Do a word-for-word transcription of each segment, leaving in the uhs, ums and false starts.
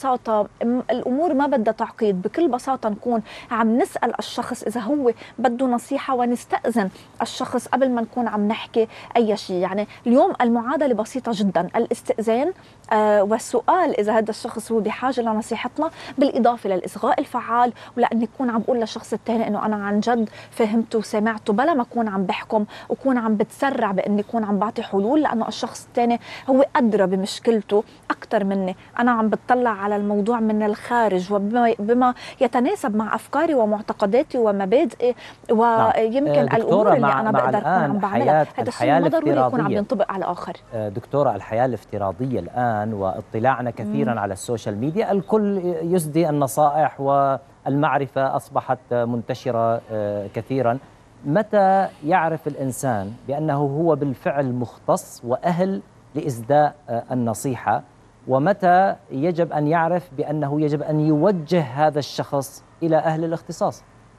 بساطة الأمور ما بدها تعقيد، بكل بساطة نكون عم نسأل الشخص إذا هو بده نصيحة ونستأذن الشخص قبل ما نكون عم نحكي أي شيء. يعني اليوم المعادلة بسيطة جدا، الاستئذان آه والسؤال إذا هذا الشخص هو بحاجة لنصيحتنا، بالإضافة للإصغاء الفعال ولأن يكون عم بقول للشخص الثاني إنه أنا عن جد فهمته وسمعته، بلا ما أكون عم بحكم وكون عم بتسرع بإني أكون عم بعطي حلول، لأنه الشخص الثاني هو أدرى بمشكلته أكثر مني. أنا عم بتطلع على الموضوع من الخارج وبما بما يتناسب مع أفكاري ومعتقداتي ومبادئي ويمكن نعم. الأمور اللي أنا بقدر أكون عم بعملها. هذا الشيء ما ضروري يكون عم ينطبق على آخر. دكتورة، الحياة الافتراضية الآن واطلاعنا كثيرا مم. على السوشيال ميديا، الكل يسدي النصائح والمعرفة أصبحت منتشرة كثيرا. متى يعرف الإنسان بأنه هو بالفعل مختص وأهل لإسداء النصيحة، ومتى يجب أن يعرف بأنه يجب أن يوجه هذا الشخص إلى أهل الاختصاص؟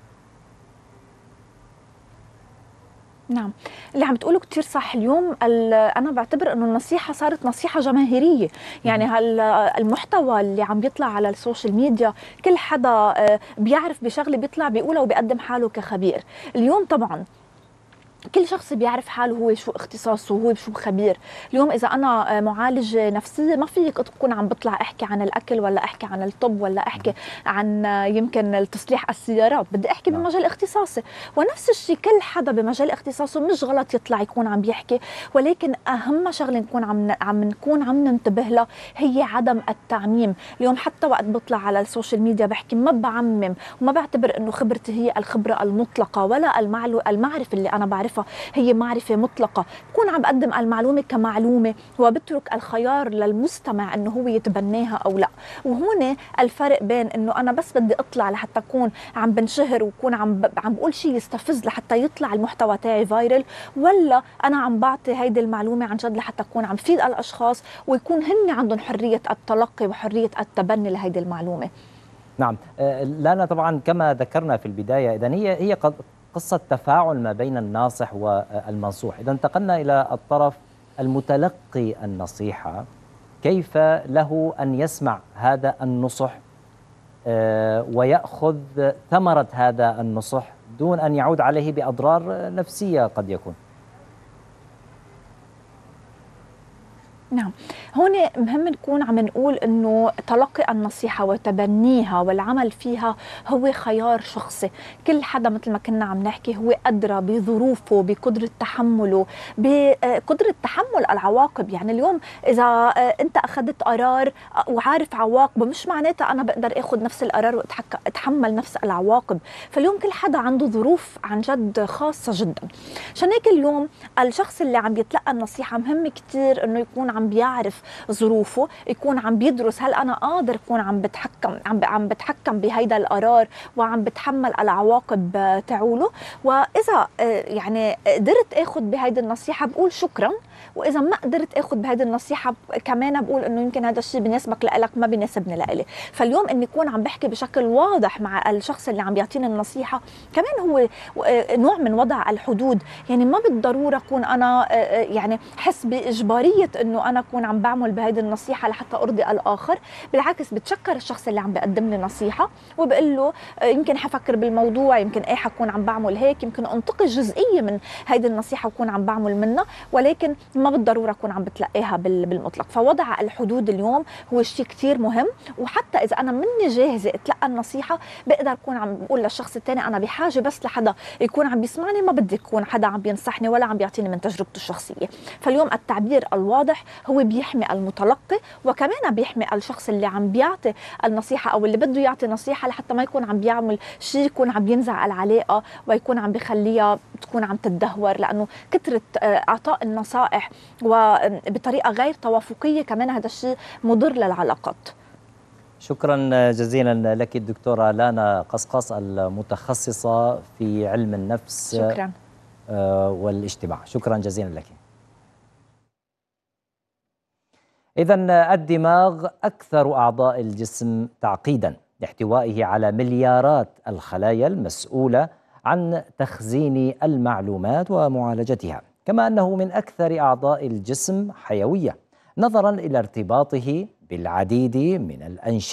نعم، اللي عم تقوله كتير صح. اليوم أنا بعتبر أنه النصيحة صارت نصيحة جماهيرية. يعني هالمحتوى اللي عم بيطلع على السوشيال ميديا كل حدا بيعرف بشغلة بيطلع بيقولها وبيقدم حاله كخبير. اليوم طبعا كل شخص بيعرف حاله هو شو اختصاصه وهو شو خبير. اليوم إذا أنا معالج نفسي ما فيك تكون عم بطلع أحكي عن الأكل ولا أحكي عن الطب ولا أحكي عن يمكن تصليح السيارات، بدي أحكي بمجال اختصاصي. ونفس الشيء كل حدا بمجال اختصاصه مش غلط يطلع يكون عم بيحكي، ولكن أهم شغلة نكون عم عم نكون عم ننتبه لها هي عدم التعميم. اليوم حتى وقت بطلع على السوشيال ميديا بحكي ما بعمم وما بعتبر إنه خبرتي هي الخبرة المطلقة ولا المعرفة اللي أنا بعرفها هي معرفة مطلقة. بكون عم بقدم المعلومة كمعلومة وبترك الخيار للمستمع انه هو يتبناها او لا. وهون الفرق بين انه انا بس بدي اطلع لحتى اكون عم بنشهر وكون عم عم بقول شيء يستفز لحتى يطلع المحتوى تاعي فايرل، ولا انا عم بعطي هيدي المعلومة عن جد لحتى اكون عم فيد الاشخاص ويكون هن عندهم حرية التلقي وحرية التبني لهيدي المعلومة. نعم، لنا طبعا كما ذكرنا في البداية، إذن هي هي قد قصة تفاعل ما بين الناصح والمنصوح. إذا انتقلنا إلى الطرف المتلقي النصيحة، كيف له أن يسمع هذا النصح ويأخذ ثمرة هذا النصح دون أن يعود عليه بأضرار نفسية قد يكون؟ نعم، هون مهم نكون عم نقول انه تلقي النصيحة وتبنيها والعمل فيها هو خيار شخصي. كل حدا مثل ما كنا عم نحكي هو أدرى بظروفه، بقدرة تحمله، بقدرة تحمل العواقب. يعني اليوم إذا أنت أخذت قرار وعارف عواقبه مش معناتها أنا بقدر أخذ نفس القرار وأتحمل نفس العواقب. فاليوم كل حدا عنده ظروف عن جد خاصة جدا. عشان هيك اليوم الشخص اللي عم يتلقى النصيحة مهم كتير انه يكون عم بيعرف ظروفه، يكون عم بيدرس هل انا قادر اكون عم بتحكم عم عم بتحكم بهيدا القرار وعم بتحمل العواقب تاعوله. واذا يعني قدرت اخذ بهيدي النصيحة بقول شكرا، واذا ما قدرت اخذ بهيدي النصيحة كمان بقول انه يمكن هذا الشيء بيناسبك لإلك ما بيناسبني لإلي. فاليوم اني اكون عم بحكي بشكل واضح مع الشخص اللي عم يعطيني النصيحة كمان هو نوع من وضع الحدود. يعني ما بالضرورة اكون انا يعني حس باجبارية انه انا اكون عم بعمل بهيدي النصيحة لحتى ارضي الاخر. بالعكس بتشكر الشخص اللي عم بيقدم لي نصيحة وبقول له يمكن حفكر بالموضوع، يمكن ايه حكون عم بعمل هيك، يمكن انتقي جزئية من هيدي النصيحة وكون عم بعمل منها، ولكن ما بالضرورة أكون عم بتلقيها بالمطلق. فوضع الحدود اليوم هو شيء كتير مهم. وحتى إذا أنا مني جاهزة أتلقى النصيحة بقدر أكون عم بقول للشخص الثاني أنا بحاجة بس لحدا يكون عم بيسمعني، ما بدي يكون حدا عم بينصحني ولا عم بيعطيني من تجربته الشخصية. فاليوم التعبير الواضح هو بيحمي المتلقي وكمان بيحمي الشخص اللي عم بيعطي النصيحة أو اللي بده يعطي نصيحة لحتى ما يكون عم بيعمل شيء يكون عم بينزع العلاقة ويكون عم بيخليها تكون عم تتدهور. لأنه كثرة إعطاء النصائح وبطريقة غير توافقية كمان هذا الشيء مضر للعلاقات. شكرا جزيلا لك الدكتورة لانا قصقص المتخصصة في علم النفس شكرا. والاجتماع. شكرا جزيلا لك. إذن الدماغ أكثر أعضاء الجسم تعقيدا لاحتوائه على مليارات الخلايا المسؤولة عن تخزين المعلومات ومعالجتها، كما أنه من أكثر أعضاء الجسم حيوية نظرا إلى ارتباطه بالعديد من الأنشطة